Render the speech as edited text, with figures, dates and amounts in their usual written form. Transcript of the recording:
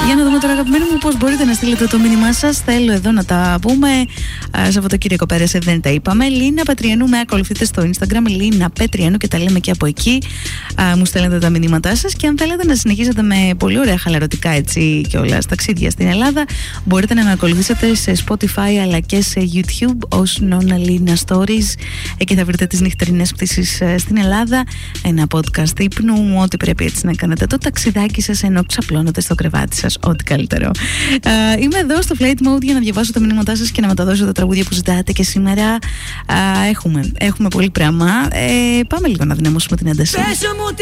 Για να δούμε τώρα, αγαπημένοι μου, πώς μπορείτε να στείλετε το μήνυμά σας. Θέλω εδώ να τα πούμε. Σαββατοκύριακο πέρασε, δεν τα είπαμε. Λίνα Πετριανού, με ακολουθείτε στο Instagram. Λίνα Πετριανού, και τα λέμε και από εκεί. Μου στέλνετε τα μηνύματά σας. Και αν θέλετε να συνεχίσετε με πολύ ωραία χαλαρωτικά έτσι και όλα ταξίδια στην Ελλάδα, μπορείτε να με ακολουθήσετε σε Spotify αλλά και σε YouTube ως Νόνα Λίνα Stories. Εκεί θα βρείτε τις νυχτερινές πτήσεις στην Ελλάδα. Ένα podcast ύπνου, ό,τι πρέπει έτσι να κάνετε το ταξιδάκι σας ενώ ξαπλώνετε στο κρεβάτι σας. Ό,τι καλύτερο. Είμαι εδώ στο Flight Mode για να διαβάσω τα μηνύματά σας και να μεταδώσω τα τραγούδια που ζητάτε. Και σήμερα έχουμε πολύ πράγμα. Πάμε λίγο να δυναμώσουμε την ένταση.